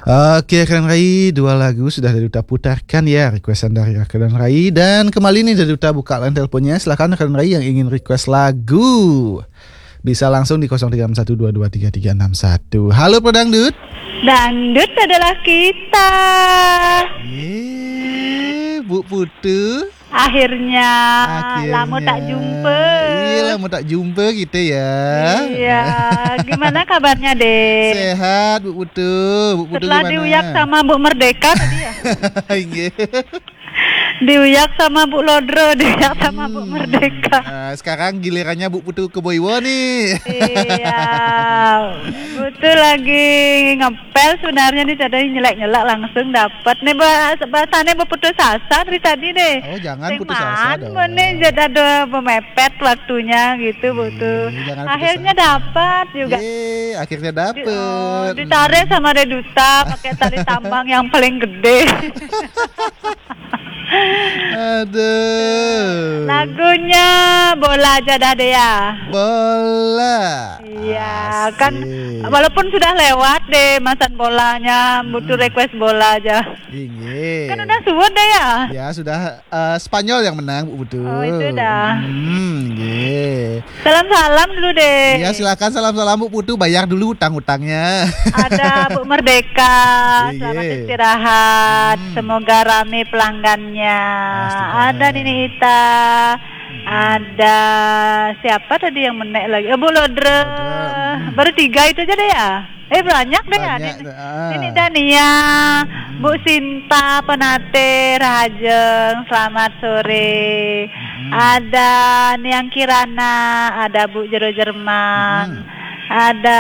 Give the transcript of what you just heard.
Oke, Keren Rai, dua lagu sudah dari Duta putarkan ya, requestan dari Keren Rai. Dan kembali nih dari Duta buka line teleponnya. Silakan Keren Rai yang ingin request lagu, bisa langsung di 0312233361. Halo Pedangdut. Dangdut adalah kita. Bu Putu. Akhirnya. Lama tak jumpa. Iya, lama tak jumpa kita ya. Iya, gimana kabarnya deh? Sehat Bu Putu. Bu Putu Setelah gimana? diuyak sama Bu Merdeka tadi ya. Iya. Diuyak sama Bu Lodro, diuyak sama Bu Merdeka. Nah, sekarang gilirannya Bu Putu ke Boywo nih. Iya, betul lagi ngepel sebenarnya nih tadi nyelak langsung dapat nih bahasanya berputus asa dari tadi deh. Oh, jangan putus asa dong. Nih jadi ada pemepet waktunya gitu butuh. Akhirnya dapat juga. Akhirnya dapat. Ditarik sama Reduta pakai tali tambang yang paling gede. Aduh. Lagunya Bola aja dah deh ya. Bola. Iya, kan walaupun sudah lewat deh masan bolanya, butuh request bola aja. Iya. Kan udah suwun deh ya. Ya, sudah Spanyol yang menang Bu Putu. Oh, itu dah. Iya. Salam-salam dulu deh. Ya, silakan salam-salam Bu Putu, bayar dulu utang-utangnya. Ada Bu Merdeka, selamat istirahat. Semoga rame pelanggannya. Ada Nini Ita. Ada siapa tadi yang menek lagi? Bu Lodre. Baru 3 itu aja deh ya. Banyak deh ya. Nini Dania, Bu Sinta Penate Rahajeng, selamat sore. Ada Niang Kirana, ada Bu Jero Jerman, ada